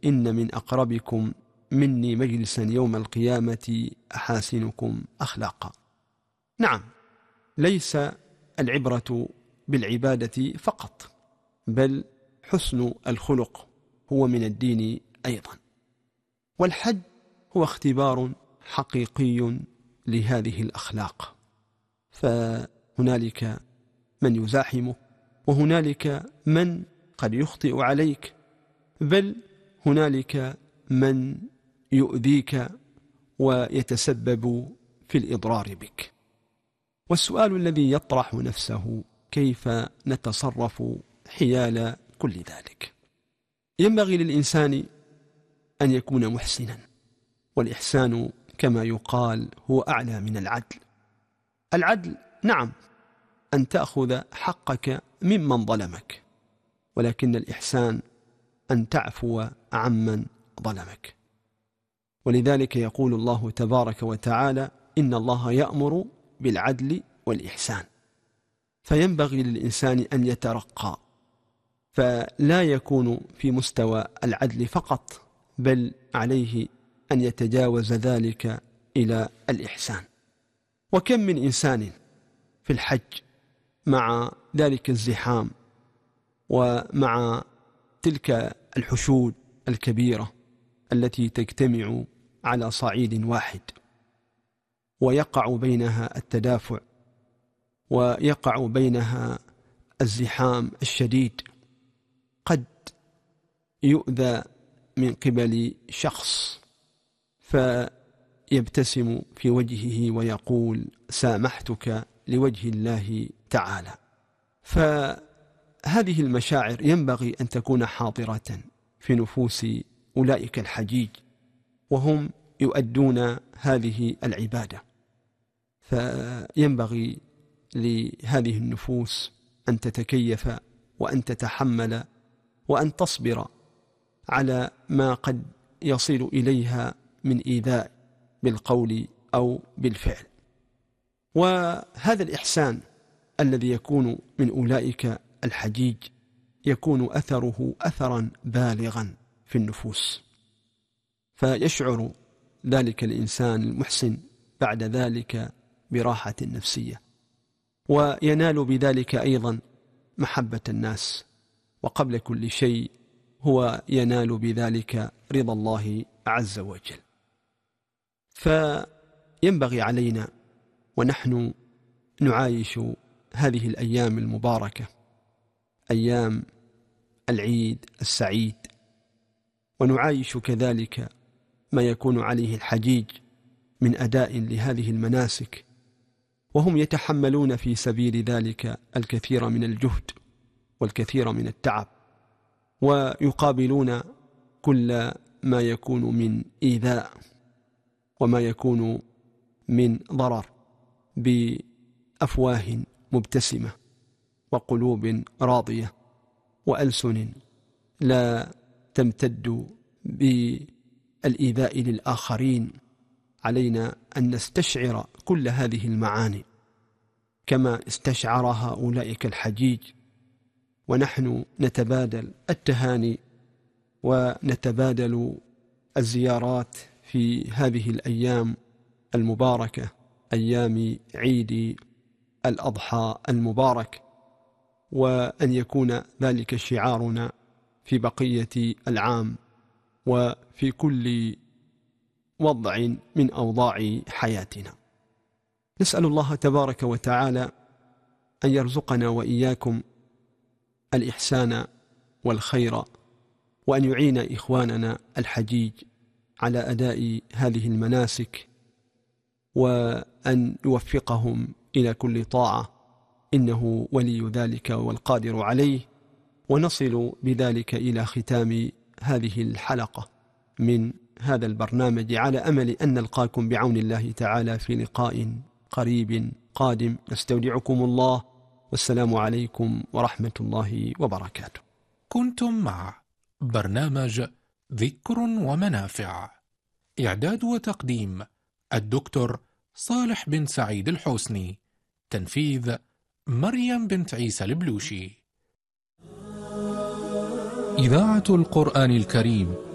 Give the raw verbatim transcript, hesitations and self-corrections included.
إن من أقربكم مني مجلسا يوم القيامة أحاسنكم أخلاقا. نعم، ليس العبرة بالعبادة فقط، بل حسن الخلق هو من الدين أيضا. والحج هو اختبار حقيقي لهذه الأخلاق، فهنالك من يزاحمك، وهنالك من قد يخطئ عليك، بل هنالك من يؤذيك ويتسبب في الإضرار بك. والسؤال الذي يطرح نفسه: كيف نتصرف حيال كل ذلك؟ ينبغي للإنسان أن يكون محسنا، والإحسان كما يقال هو أعلى من العدل. العدل نعم أن تأخذ حقك ممن ظلمك، ولكن الإحسان أن تعفو عمن ظلمك. ولذلك يقول الله تبارك وتعالى: إن الله يأمر بالعدل والإحسان. فينبغي للإنسان أن يترقى، فلا يكون في مستوى العدل فقط، بل عليه أن يتجاوز ذلك إلى الإحسان. وكم من إنسان في الحج مع ذلك الزحام ومع تلك الحشود الكبيرة التي تجتمع على صعيد واحد، ويقع بينها التدافع، ويقع بينها الزحام الشديد، قد يؤذى من قبل شخص فيبتسم في وجهه ويقول: سامحتك لوجه الله تعالى. فهذه المشاعر ينبغي أن تكون حاضرة في نفوس أولئك الحجيج وهم يؤدون هذه العبادة. فينبغي لهذه النفوس أن تتكيف وأن تتحمل وأن تصبر على ما قد يصل إليها من إيذاء بالقول أو بالفعل. وهذا الإحسان الذي يكون من أولئك الحجيج يكون أثره أثرا بالغا في النفوس، فيشعر ذلك الإنسان المحسن بعد ذلك براحة نفسية، وينال بذلك أيضا محبة الناس، وقبل كل شيء هو ينال بذلك رضا الله عز وجل. فينبغي علينا ونحن نعايش هذه الأيام المباركة، أيام العيد السعيد، ونعايش كذلك ما يكون عليه الحجيج من أداء لهذه المناسك، وهم يتحملون في سبيل ذلك الكثير من الجهد والكثير من التعب، ويقابلون كل ما يكون من إيذاء وما يكون من ضرر بأفواه مبتسمة وقلوب راضية وألسن لا تمتد بالإيذاء للآخرين. علينا أن نستشعر كل هذه المعاني كما استشعرها أولئك الحجيج، ونحن نتبادل التهاني ونتبادل الزيارات في هذه الأيام المباركة، أيام عيد الأضحى المبارك، وأن يكون ذلك شعارنا في بقية العام وفي كل وضع من أوضاع حياتنا. نسأل الله تبارك وتعالى أن يرزقنا وإياكم الإحسان والخير، وأن يعين إخواننا الحجيج على أداء هذه المناسك، وأن يوفقهم إلى كل طاعة، إنه ولي ذلك والقادر عليه. ونصل بذلك إلى ختام هذه الحلقة من هذا البرنامج، على أمل أن نلقاكم بعون الله تعالى في لقاء قريب قادم. نستودعكم الله، والسلام عليكم ورحمة الله وبركاته. كنتم مع برنامج ذكر ومنافع، إعداد وتقديم الدكتور صالح بن سعيد الحسني، تنفيذ مريم بنت عيسى البلوشي. إذاعة القرآن الكريم